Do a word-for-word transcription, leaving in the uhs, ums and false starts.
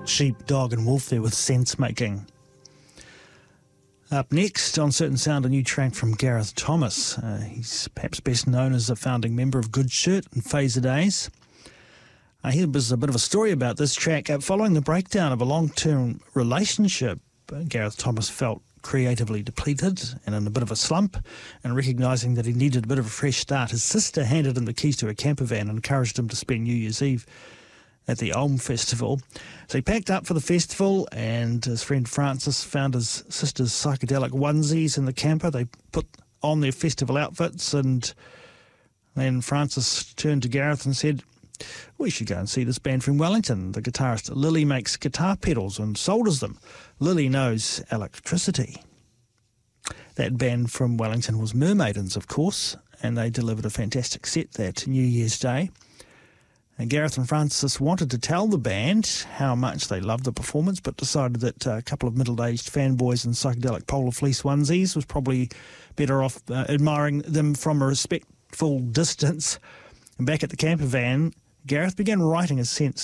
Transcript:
sheep, dog and wolf there with sense making. Up next, on Certain Sound, a new track from Gareth Thomas. Uh, he's perhaps best known as a founding member of Good Shirt and Phaser Days. Uh, here was a bit of a story about this track. Uh, following the breakdown of a long-term relationship, uh, Gareth Thomas felt creatively depleted and in a bit of a slump, and recognising that he needed a bit of a fresh start, his sister handed him the keys to a camper van and encouraged him to spend New Year's Eve at the Ulm Festival. So he packed up for the festival, and his friend Francis found his sister's psychedelic onesies in the camper. They put on their festival outfits, and then Francis turned to Gareth and said, "We should go and see this band from Wellington. The guitarist Lily makes guitar pedals and solders them. Lily knows electricity." That band from Wellington was Mermaidens, of course, and they delivered a fantastic set that New Year's Day. And Gareth and Francis wanted to tell the band how much they loved the performance, but decided that a couple of middle-aged fanboys in psychedelic polar fleece onesies was probably better off uh, admiring them from a respectful distance. And back at the camper van, Gareth began writing his sense